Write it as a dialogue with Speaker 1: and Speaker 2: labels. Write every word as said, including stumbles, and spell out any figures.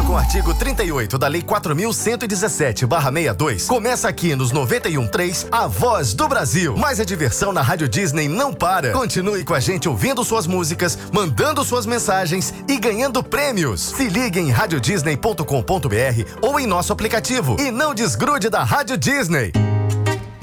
Speaker 1: com o artigo trinta e oito da Lei quatro mil cento e dezessete barra sessenta e dois, começa aqui nos noventa e um ponto três, a voz do Brasil. Mas a diversão na Rádio Disney não para. Continue com a gente ouvindo suas músicas, mandando suas mensagens e ganhando prêmios. Se ligue em rádio disney ponto com ponto br ou em nosso aplicativo e não desgrude da Rádio Disney.